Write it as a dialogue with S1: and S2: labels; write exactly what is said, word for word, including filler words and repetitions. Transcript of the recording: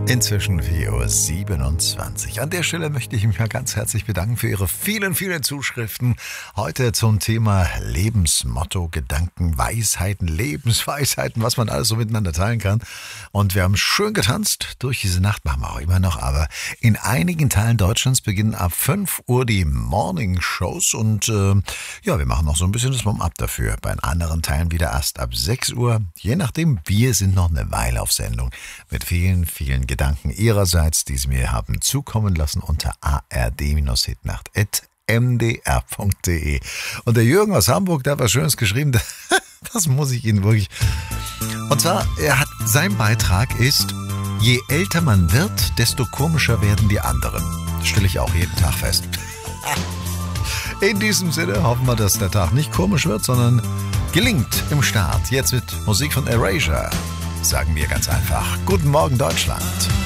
S1: Inzwischen vier Uhr siebenundzwanzig. An der Stelle möchte ich mich mal ganz herzlich bedanken für Ihre vielen, vielen Zuschriften. Heute zum Thema Lebensmotto, Gedanken, Weisheiten, Lebensweisheiten, was man alles so miteinander teilen kann. Und wir haben schön getanzt durch diese Nacht, machen wir auch immer noch. Aber in einigen Teilen Deutschlands beginnen ab fünf Uhr die Morning-Shows. Und äh, ja, wir machen noch so ein bisschen das Warm-up dafür. Bei anderen Teilen wieder erst ab sechs Uhr. Je nachdem, wir sind noch eine Weile auf Sendung mit vielen, vielen Gedanken. Gedanken Ihrerseits, die Sie mir haben zukommen lassen unter a r d hitnacht at m d r punkt d e. Und der Jürgen aus Hamburg, der hat was Schönes geschrieben, das muss ich Ihnen wirklich... Und zwar, er hat, sein Beitrag ist, je älter man wird, desto komischer werden die anderen. Das stelle ich auch jeden Tag fest. In diesem Sinne hoffen wir, dass der Tag nicht komisch wird, sondern gelingt im Start. Jetzt mit Musik von Erasure. Sagen wir ganz einfach, guten Morgen Deutschland.